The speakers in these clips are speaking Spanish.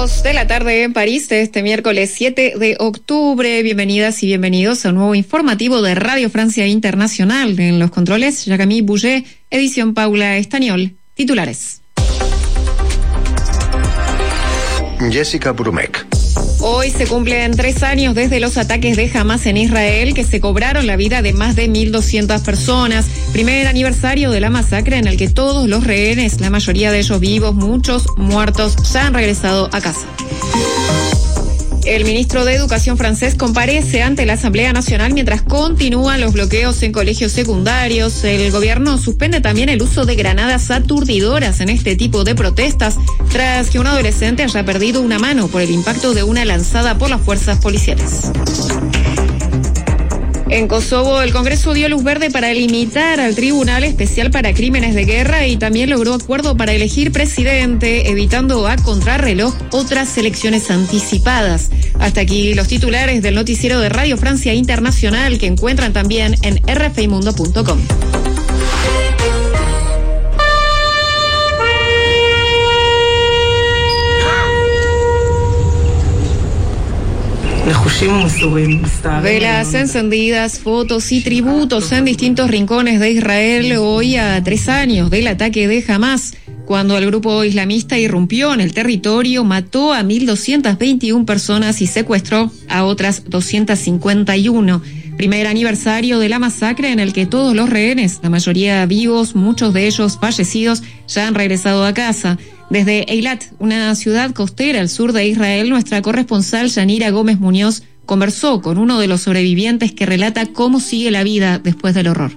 2 de la tarde en París, este miércoles 7 de octubre. Bienvenidas y bienvenidos a un nuevo informativo de Radio Francia Internacional. En los controles, Jacamí Bouget, edición Paula Estañol. Titulares. Jessica Brumek. Hoy se cumplen 3 años desde los ataques de Hamas en Israel, que se cobraron la vida de más de 1.200 personas. Primer aniversario de la masacre en el que todos los rehenes, la mayoría de ellos vivos, muchos muertos, ya han regresado a casa. El ministro de Educación francés comparece ante la Asamblea Nacional mientras continúan los bloqueos en colegios secundarios. El gobierno suspende también el uso de granadas aturdidoras en este tipo de protestas, tras que un adolescente haya perdido una mano por el impacto de una lanzada por las fuerzas policiales. En Kosovo, el Congreso dio luz verde para limitar al Tribunal Especial para Crímenes de Guerra y también logró acuerdo para elegir presidente, evitando a contrarreloj otras elecciones anticipadas. Hasta aquí los titulares del noticiero de Radio Francia Internacional, que encuentran también en rfimundo.com. Velas encendidas, fotos y tributos en distintos rincones de Israel hoy a 3 años del ataque de Hamas, cuando el grupo islamista irrumpió en el territorio, mató a 1.221 personas y secuestró a otras 251. Primer aniversario de la masacre en el que todos los rehenes, la mayoría vivos, muchos de ellos fallecidos, ya han regresado a casa. Desde Eilat, una ciudad costera al sur de Israel, nuestra corresponsal Yanira Gómez Muñoz conversó con uno de los sobrevivientes que relata cómo sigue la vida después del horror.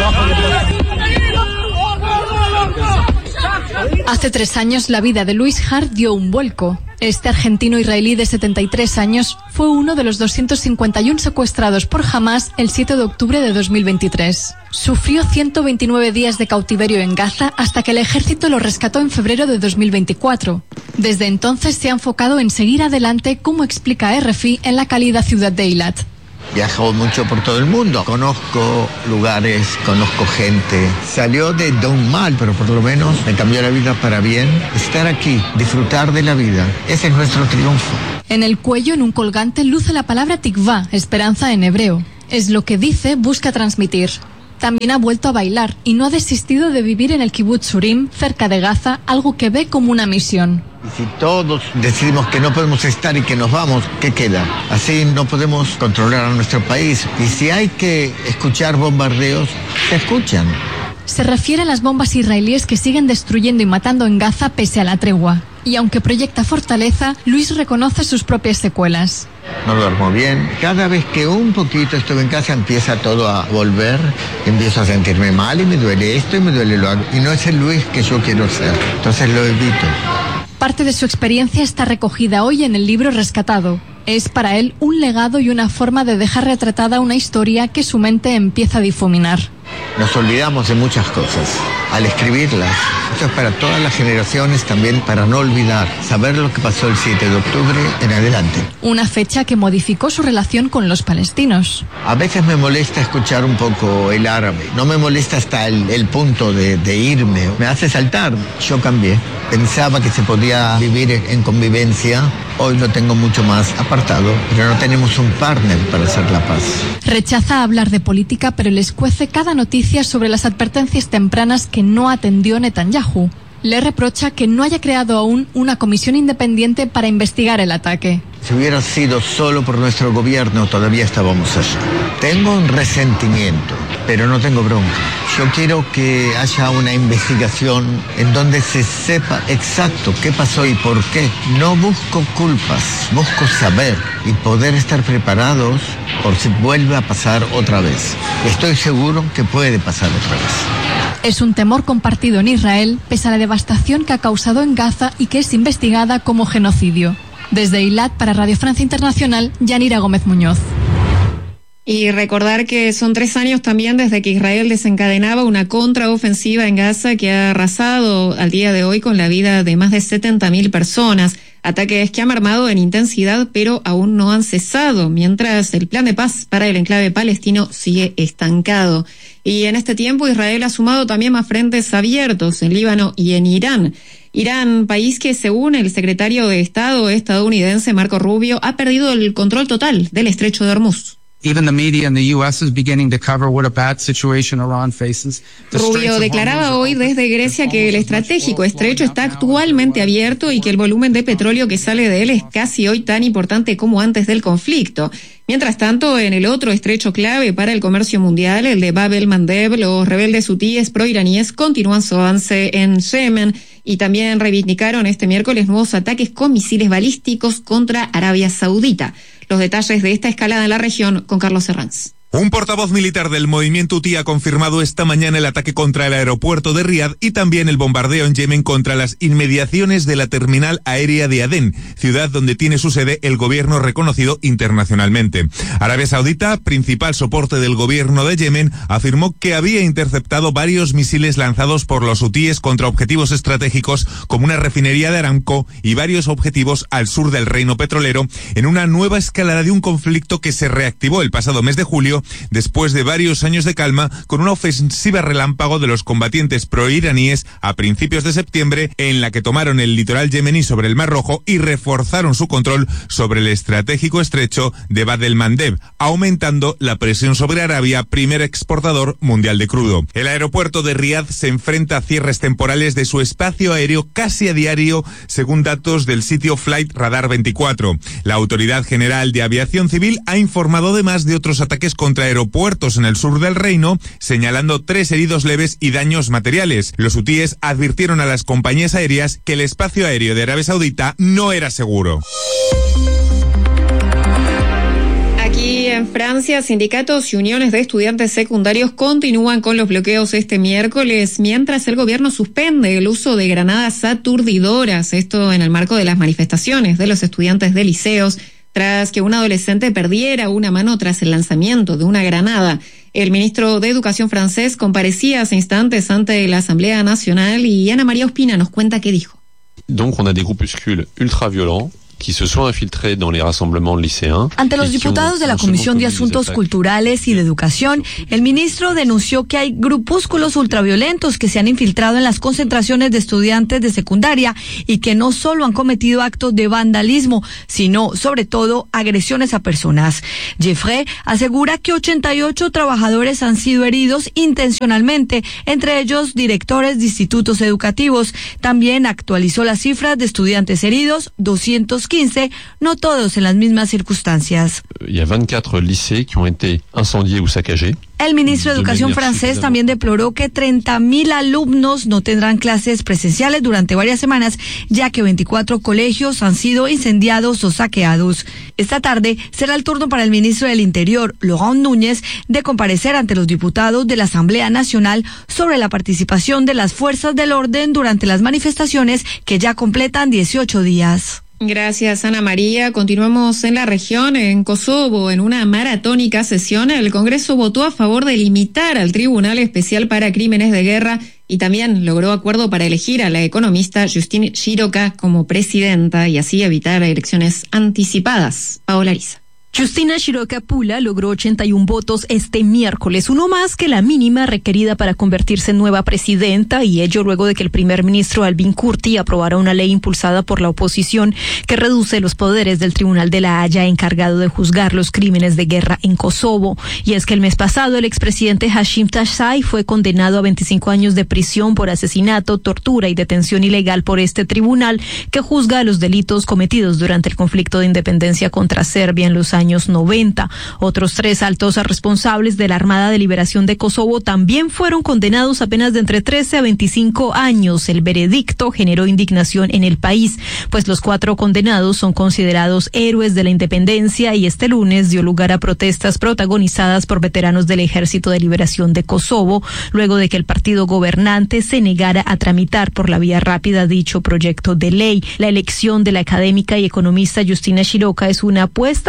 Hace 3 años la vida de Luis Hart dio un vuelco. Este argentino-israelí de 73 años fue uno de los 251 secuestrados por Hamas el 7 de octubre de 2023. Sufrió 129 días de cautiverio en Gaza hasta que el ejército lo rescató en febrero de 2024. Desde entonces se ha enfocado en seguir adelante, como explica RFI, en la cálida ciudad de Eilat. Viajo mucho por todo el mundo, conozco lugares, conozco gente. Salió de un mal, pero por lo menos me cambió la vida para bien. Estar aquí, disfrutar de la vida, ese es nuestro triunfo. En el cuello, en un colgante, luce la palabra tikvá, esperanza en hebreo. Es lo que dice, busca transmitir. También ha vuelto a bailar y no ha desistido de vivir en el Kibbutz Surim, cerca de Gaza, algo que ve como una misión. Y si todos decidimos que no podemos estar y que nos vamos, ¿qué queda? Así no podemos controlar a nuestro país. Y si hay que escuchar bombardeos, se escuchan. Se refiere a las bombas israelíes que siguen destruyendo y matando en Gaza pese a la tregua. Y aunque proyecta fortaleza, Luis reconoce sus propias secuelas. No duermo bien. Cada vez que un poquito estuve en casa empieza todo a volver. Empiezo a sentirme mal y me duele esto y me duele lo otro. Y no es el Luis que yo quiero ser. Entonces lo evito. Parte de su experiencia está recogida hoy en el libro Rescatado. Es para él un legado y una forma de dejar retratada una historia que su mente empieza a difuminar. Nos olvidamos de muchas cosas al escribirlas. Esto es para todas las generaciones, también para no olvidar, saber lo que pasó el 7 de octubre en adelante. Una fecha que modificó su relación con los palestinos. A veces me molesta escuchar un poco el árabe. No me molesta hasta el punto de irme. Me hace saltar. Yo cambié. Pensaba que se podía vivir en convivencia. Hoy lo tengo mucho más apartado, pero no tenemos un partner para hacer la paz. Rechaza hablar de política, pero le escuece cada noticia sobre las advertencias tempranas que no atendió Netanyahu. Le reprocha que no haya creado aún una comisión independiente para investigar el ataque. Si hubiera sido solo por nuestro gobierno, todavía estábamos allá. Tengo un resentimiento, pero no tengo bronca. Yo quiero que haya una investigación en donde se sepa exacto qué pasó y por qué. No busco culpas, busco saber y poder estar preparados por si vuelve a pasar otra vez. Estoy seguro que puede pasar otra vez. Es un temor compartido en Israel, pese a la devastación que ha causado en Gaza y que es investigada como genocidio. Desde Eilat, para Radio Francia Internacional, Yanira Gómez Muñoz. Y recordar que son 3 años también desde que Israel desencadenaba una contraofensiva en Gaza que ha arrasado al día de hoy con la vida de más de 70.000 personas. Ataques que han mermado en intensidad, pero aún no han cesado, mientras el plan de paz para el enclave palestino sigue estancado. Y en este tiempo Israel ha sumado también más frentes abiertos en Líbano y en Irán. Irán, país que según el secretario de Estado estadounidense Marco Rubio, ha perdido el control total del estrecho de Hormuz. Even the media in the U.S. is beginning to cover what a bad situation Iran faces. Rubio declaraba hoy desde Grecia que el estratégico estrecho está actualmente abierto y que el volumen de petróleo que sale de él es casi hoy tan importante como antes del conflicto. Mientras tanto, en el otro estrecho clave para el comercio mundial, el de Bab el-Mandeb, los rebeldes hutíes proiraníes continúan su avance en Yemen y también reivindicaron este miércoles nuevos ataques con misiles balísticos contra Arabia Saudita. Los detalles de esta escalada en la región con Carlos Herranz. Un portavoz militar del movimiento hutí ha confirmado esta mañana el ataque contra el aeropuerto de Riad y también el bombardeo en Yemen contra las inmediaciones de la terminal aérea de Adén, ciudad donde tiene su sede el gobierno reconocido internacionalmente. Arabia Saudita, principal soporte del gobierno de Yemen, afirmó que había interceptado varios misiles lanzados por los hutíes contra objetivos estratégicos como una refinería de Aramco y varios objetivos al sur del reino petrolero, en una nueva escalada de un conflicto que se reactivó el pasado mes de julio después de varios años de calma, con una ofensiva relámpago de los combatientes proiraníes a principios de septiembre, en la que tomaron el litoral yemení sobre el Mar Rojo y reforzaron su control sobre el estratégico estrecho de Bab el-Mandeb, aumentando la presión sobre Arabia, primer exportador mundial de crudo. El aeropuerto de Riad se enfrenta a cierres temporales de su espacio aéreo casi a diario, según datos del sitio Flight Radar 24. La Autoridad General de Aviación Civil ha informado además de otros ataques contra aeropuertos en el sur del reino, señalando 3 heridos leves y daños materiales. Los hutíes advirtieron a las compañías aéreas que el espacio aéreo de Arabia Saudita no era seguro. Aquí en Francia, sindicatos y uniones de estudiantes secundarios continúan con los bloqueos este miércoles, mientras el gobierno suspende el uso de granadas aturdidoras, esto en el marco de las manifestaciones de los estudiantes de liceos, tras que un adolescente perdiera una mano tras el lanzamiento de una granada. El ministro de Educación francés comparecía hace instantes ante la Asamblea Nacional y Ana María Ospina nos cuenta qué dijo. Donc on a des groupuscules ultra violents qui se sont infiltrés dans les rassemblements lycéens. Ante los diputados de la Comisión de Asuntos Culturales y de Educación, el ministro denunció que hay grupúsculos ultraviolentos que se han infiltrado en las concentraciones de estudiantes de secundaria y que no solo han cometido actos de vandalismo, sino, sobre todo, agresiones a personas. Jeffrey asegura que 88 trabajadores han sido heridos intencionalmente, entre ellos directores de institutos educativos. También actualizó las cifras de estudiantes heridos, 215, no todos en las mismas circunstancias. Il y a 24 lycées qui ont été incendiés ou saccagés. El ministro de Educación francés también deploró que 30.000 alumnos no tendrán clases presenciales durante varias semanas, ya que 24 colegios han sido incendiados o saqueados. Esta tarde será el turno para el ministro del Interior, Laurent Núñez, de comparecer ante los diputados de la Asamblea Nacional sobre la participación de las fuerzas del orden durante las manifestaciones que ya completan 18 días. Gracias, Ana María. Continuamos en la región. En Kosovo, en una maratónica sesión, el Congreso votó a favor de limitar al Tribunal Especial para Crímenes de Guerra y también logró acuerdo para elegir a la economista Justine Shiroka como presidenta y así evitar elecciones anticipadas. Paola Ariza. Justina Shiroka Pula logró 81 votos este miércoles, uno más que la mínima requerida para convertirse en nueva presidenta, y ello luego de que el primer ministro Albin Kurti aprobara una ley impulsada por la oposición que reduce los poderes del Tribunal de la Haya encargado de juzgar los crímenes de guerra en Kosovo. Y es que el mes pasado el expresidente Hashim Thaçay fue condenado a 25 años de prisión por asesinato, tortura y detención ilegal por este tribunal que juzga los delitos cometidos durante el conflicto de independencia contra Serbia en los años 90. Otros 3 altos responsables de la Armada de Liberación de Kosovo también fueron condenados a penas de entre 13 a 25 años. El veredicto generó indignación en el país, pues los 4 condenados son considerados héroes de la independencia y este lunes dio lugar a protestas protagonizadas por veteranos del Ejército de Liberación de Kosovo, luego de que el partido gobernante se negara a tramitar por la vía rápida dicho proyecto de ley. La elección de la académica y economista Justina Shiroka es una apuesta para establecer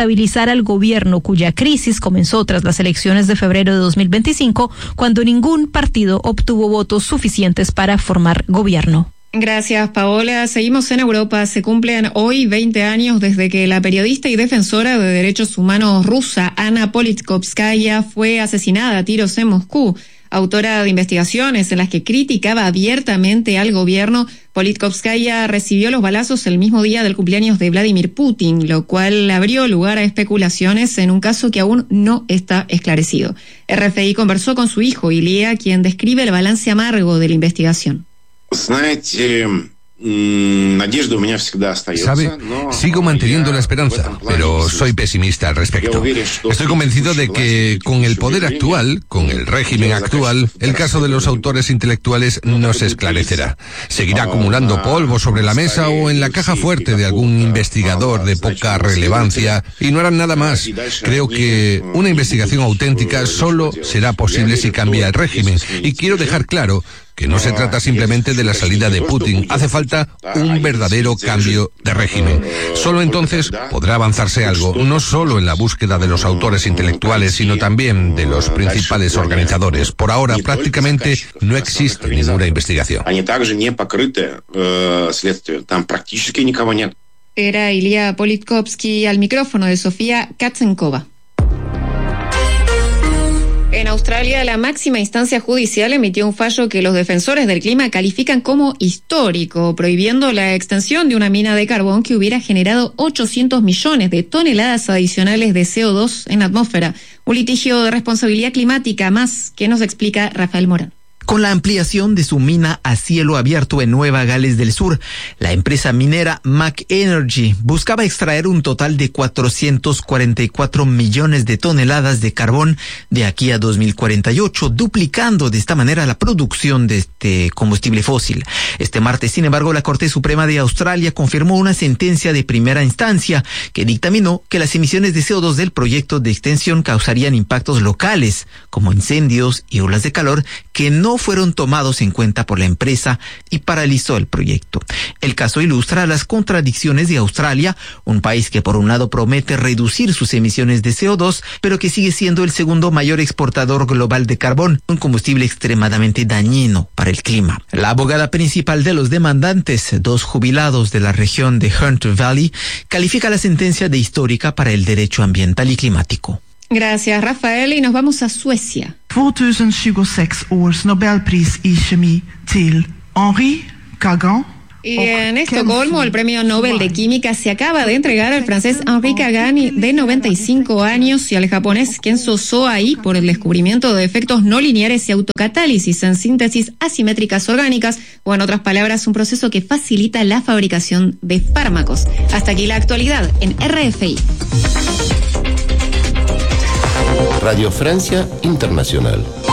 desestabilizar al gobierno, cuya crisis comenzó tras las elecciones de febrero de 2025, cuando ningún partido obtuvo votos suficientes para formar gobierno. Gracias, Paola. Seguimos en Europa. Se cumplen hoy 20 años desde que la periodista y defensora de derechos humanos rusa Anna Politkovskaya fue asesinada a tiros en Moscú. Autora de investigaciones en las que criticaba abiertamente al gobierno, Politkovskaya recibió los balazos el mismo día del cumpleaños de Vladimir Putin, lo cual abrió lugar a especulaciones en un caso que aún no está esclarecido. RFI conversó con su hijo, Ilya, quien describe el balance amargo de la investigación. ¿Sabe? Sigo manteniendo la esperanza, pero soy pesimista al respecto. Estoy convencido de que con el poder actual, con el régimen actual, el caso de los autores intelectuales no se esclarecerá. Seguirá acumulando polvo sobre la mesa o en la caja fuerte de algún investigador de poca relevancia y no harán nada más. Creo que una investigación auténtica solo será posible si cambia el régimen. Y quiero dejar claro que no se trata simplemente de la salida de Putin. Hace falta un verdadero cambio de régimen. Solo entonces podrá avanzarse algo, no solo en la búsqueda de los autores intelectuales, sino también de los principales organizadores. Por ahora, prácticamente no existe ninguna investigación. Era Ilya Politkovsky al micrófono de Sofía Katzenkova. En Australia, la máxima instancia judicial emitió un fallo que los defensores del clima califican como histórico, prohibiendo la extensión de una mina de carbón que hubiera generado 800 millones de toneladas adicionales de CO2 en la atmósfera. Un litigio de responsabilidad climática más, que nos explica Rafael Morán. Con la ampliación de su mina a cielo abierto en Nueva Gales del Sur, la empresa minera Mac Energy buscaba extraer un total de 444 millones de toneladas de carbón de aquí a 2048, duplicando de esta manera la producción de este combustible fósil. Este martes, sin embargo, la Corte Suprema de Australia confirmó una sentencia de primera instancia que dictaminó que las emisiones de CO2 del proyecto de extensión causarían impactos locales, como incendios y olas de calor, que no fueron tomados en cuenta por la empresa y paralizó el proyecto. El caso ilustra las contradicciones de Australia, un país que por un lado promete reducir sus emisiones de CO2, pero que sigue siendo el segundo mayor exportador global de carbón, un combustible extremadamente dañino para el clima. La abogada principal de los demandantes, dos jubilados de la región de Hunter Valley, califica la sentencia de histórica para el derecho ambiental y climático. Gracias, Rafael, y nos vamos a Suecia. 2026 års Nobelpris i kemi till Henri Kagan. Y en Estocolmo, el premio Nobel de Química se acaba de entregar al francés Henri Kagan, de 95 años, y al japonés Kenzo Soai por el descubrimiento de efectos no lineares y autocatálisis en síntesis asimétricas orgánicas, o en otras palabras, un proceso que facilita la fabricación de fármacos. Hasta aquí la actualidad en RFI. Radio Francia Internacional.